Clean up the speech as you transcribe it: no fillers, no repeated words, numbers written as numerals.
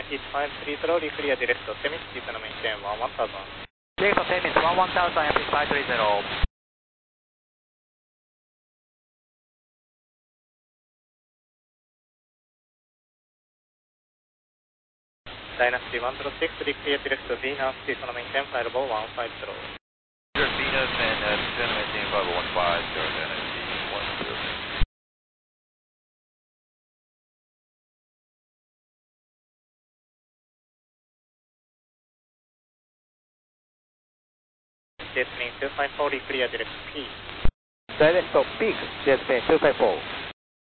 MP53 slowly clear direct to semi speed and maintain 1000. Direct to semi 1000 MP530. Dynasty 106, clear direct to Venus, please maintain flight level 150. Venus and maintain flight level 150, Dynasty 106. Jetplane 254, clear direct to P. Direct to Peak, Jetplane 254.